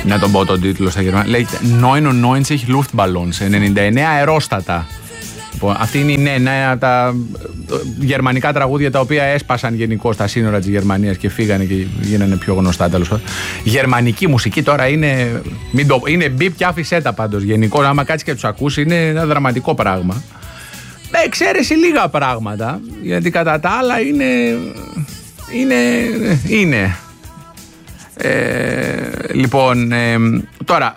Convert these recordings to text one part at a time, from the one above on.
Να τον πω τον τίτλο στα γερμανικά. Λέγεται 99 Luftballons, 99 αερόστατα. Λοιπόν, αυτή είναι ένα από τα γερμανικά τραγούδια τα οποία έσπασαν γενικώς τα σύνορα της Γερμανίας και φύγανε και γίνανε πιο γνωστά, τέλος πάντων. Γερμανική μουσική τώρα είναι. Είναι μπιπ και άφησέτα πάντως. Γενικώς, άμα κάτσεις και τους ακούσει, είναι ένα δραματικό πράγμα. Με εξαίρεση λίγα πράγματα, γιατί κατά τα άλλα είναι. Λοιπόν, τώρα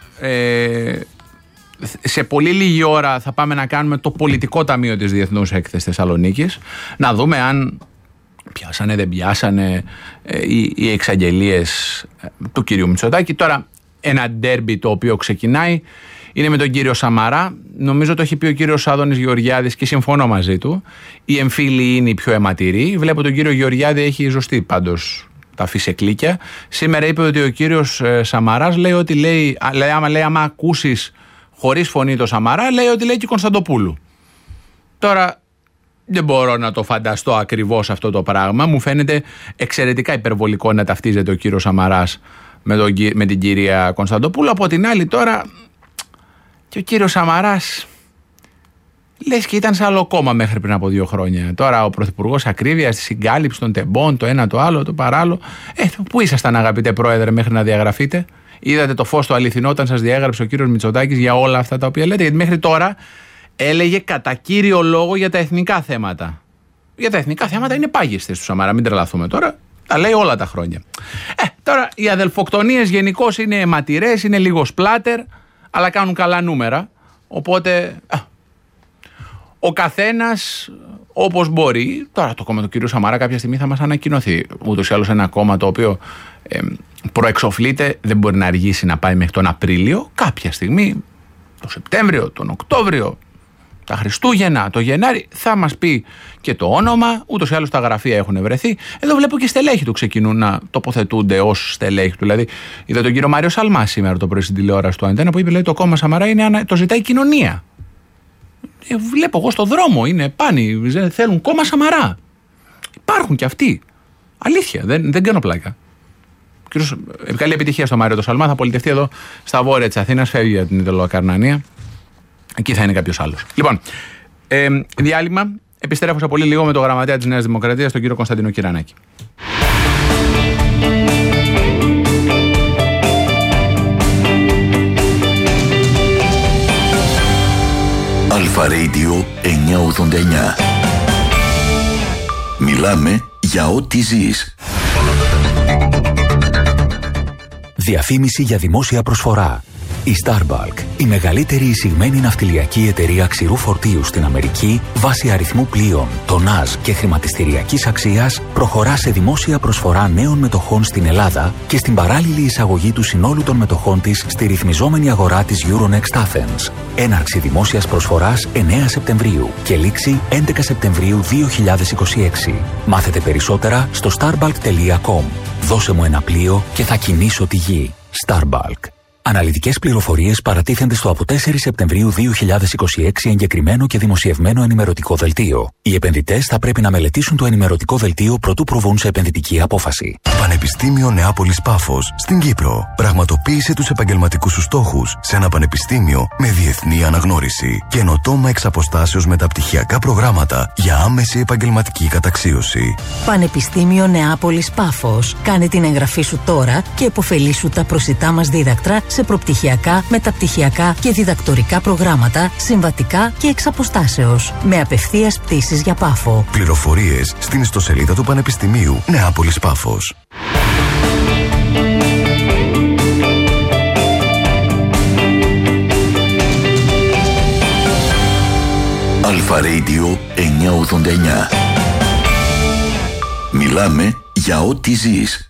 σε πολύ λίγη ώρα θα πάμε να κάνουμε το πολιτικό ταμείο της Διεθνούς Έκθεσης Θεσσαλονίκης, να δούμε αν πιάσανε, δεν πιάσανε οι εξαγγελίες του κυρίου Μητσοτάκη. Τώρα ένα ντέρμπι το οποίο ξεκινάει είναι με τον κύριο Σαμαρά. Νομίζω το έχει πει ο κύριος Άδωνης Γεωργιάδης και συμφωνώ μαζί του. Οι εμφύλοι είναι οι πιο αιματηροί. Βλέπω τον κύριο Γεωργιάδη έχει ζωστεί πάντως τα φυσεκλίκια. Σήμερα είπε ότι ο κύριος Σαμαράς λέει ότι άμα ακούσεις χωρίς φωνή το Σαμαρά, λέει ότι λέει και Κωνσταντοπούλου. Τώρα δεν μπορώ να το φανταστώ ακριβώς αυτό το πράγμα. Μου φαίνεται εξαιρετικά υπερβολικό να ταυτίζεται ο κύριος Σαμαράς με την κυρία Κωνσταντοπούλου. Από την άλλη τώρα και ο κύριος Σαμαράς λες και ήταν σε άλλο κόμμα μέχρι πριν από 2 χρόνια. Τώρα ο Πρωθυπουργός ακρίβεια στη συγκάλυψη των τεμπών, το ένα το άλλο, το παράλληλο. Πού ήσασταν αγαπητέ Πρόεδρε μέχρι να διαγραφείτε? Είδατε το φως το αληθινό όταν σας διέγραψε ο κύριος Μητσοτάκης για όλα αυτά τα οποία λέτε? Γιατί μέχρι τώρα έλεγε κατά κύριο λόγο για τα εθνικά θέματα. Για τα εθνικά θέματα είναι πάγιστες του Σαμαρά, μην τρελαθούμε τώρα. Τα λέει όλα τα χρόνια. Τώρα οι αδελφοκτονίες γενικώς είναι αιματηρές, είναι λίγο σπλάτερ, αλλά κάνουν καλά νούμερα. Οπότε ο καθένας όπως μπορεί. Τώρα το κόμμα του κυρίου Σαμαρά κάποια στιγμή θα μας ανακοινωθεί. Ούτως ή άλλως ένα κόμμα το οποίο προεξοφλείται, δεν μπορεί να αργήσει να πάει μέχρι τον Απρίλιο. Κάποια στιγμή, το Σεπτέμβριο, τον Οκτώβριο, τα Χριστούγεννα, το Γενάρη, θα μας πει και το όνομα. Ούτως ή άλλως τα γραφεία έχουν βρεθεί. Εδώ βλέπω και στελέχη του ξεκινούν να τοποθετούνται ως στελέχη του. Δηλαδή, είδα τον κύριο Μάριο Σαλμά σήμερα το πρωί στην τηλεόραση του Αντένα που είπε: λέει, το κόμμα Σαμαρά το ζητάει η κοινωνία. Βλέπω εγώ στο δρόμο, είναι πάνι, θέλουν κόμμα Σαμαρά. Υπάρχουν και αυτοί. Αλήθεια, δεν κάνω πλάκα. Καλή επιτυχία στο Μάριο το Σαλμά. Θα πολιτευτεί εδώ στα βόρεια της Αθήνας, φεύγει για την Ιταλοκαρνανία. Εκεί θα είναι κάποιος άλλος. Λοιπόν, διάλειμμα. Επιστρέφω σε πολύ λίγο με το γραμματέα της Νέας Δημοκρατίας, τον κύριο Κωνσταντίνο Κυρανάκη. Αλφα Radio 989. Μιλάμε για ό,τι ζεις. Διαφήμιση για δημόσια προσφορά. Η Starbulk, η μεγαλύτερη εισηγμένη ναυτιλιακή εταιρεία ξηρού φορτίου στην Αμερική, βάσει αριθμού πλοίων, τονάζ και χρηματιστηριακής αξίας, προχωρά σε δημόσια προσφορά νέων μετοχών στην Ελλάδα και στην παράλληλη εισαγωγή του συνόλου των μετοχών της στη ρυθμιζόμενη αγορά της Euronext Athens. Έναρξη δημόσιας προσφοράς 9 Σεπτεμβρίου και λήξη 11 Σεπτεμβρίου 2026. Μάθετε περισσότερα στο starbulk.com. Δώσε μου ένα πλοίο και θα κινήσω τη γη. Starbulk. Αναλυτικές πληροφορίες παρατίθενται στο από 4 Σεπτεμβρίου 2026 εγκεκριμένο και δημοσιευμένο ενημερωτικό δελτίο. Οι επενδυτές θα πρέπει να μελετήσουν το ενημερωτικό δελτίο προτού προβούν σε επενδυτική απόφαση. Πανεπιστήμιο Νεάπολης Πάφος στην Κύπρο. Πραγματοποίησε τους επαγγελματικούς σου στόχους σε ένα πανεπιστήμιο με διεθνή αναγνώριση. Καινοτόμα εξ αποστάσεως μεταπτυχιακά προγράμματα για άμεση επαγγελματική καταξίωση. Πανεπιστήμιο Νεάπολης Πάφος. Κάνε την εγγραφή σου τώρα και επωφελήσου τα προσιτά μας δίδακτρα σε προπτυχιακά, μεταπτυχιακά και διδακτορικά προγράμματα, συμβατικά και εξ αποστάσεως. Με απευθείας πτήσεις για Πάφο. Πληροφορίες στην ιστοσελίδα του Πανεπιστημίου Νεάπολης Πάφος. Αλφα Radio 989. Μιλάμε για ό,τι ζεις.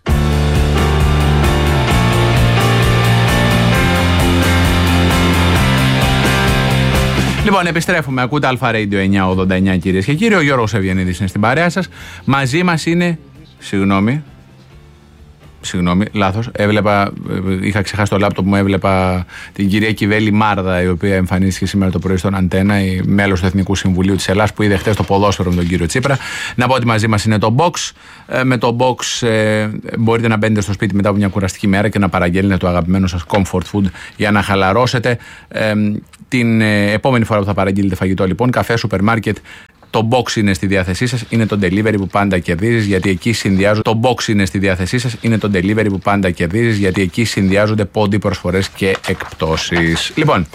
Λοιπόν, επιστρέφουμε. Ακούτε Αλφα Radio 989, κυρίες και κύριοι. Ο Γιώργος Ευγενίδης είναι στην παρέα σας. Μαζί μας είναι. Συγγνώμη, λάθος. Είχα ξεχάσει το λάπτοπ μου. Έβλεπα την κυρία Κιβέλη Μάρδα, η οποία εμφανίστηκε σήμερα το πρωί στον Αντένα, η μέλος του Εθνικού Συμβουλίου της Ελλάδας, που είδε χτες το ποδόσφαιρο με τον κύριο Τσίπρα. Να πω ότι μαζί μας είναι το Box. Με το Box μπορείτε να μπαίνετε στο σπίτι μετά από μια κουραστική μέρα και να παραγγέλνετε το αγαπημένο σας comfort food για να χαλαρώσετε. Την επόμενη φορά που θα παραγγείλετε φαγητό, λοιπόν, καφέ, σούπερ μάρκετ, το Box είναι στη διάθεσή σας. Είναι το delivery που πάντα κερδίζεις, γιατί εκεί συνδυάζονται. Το Box είναι στη διάθεσή σας. Είναι το delivery που πάντα κερδίζεις, γιατί εκεί συνδυάζονται πόντι, προσφορές και εκπτώσεις. Λοιπόν,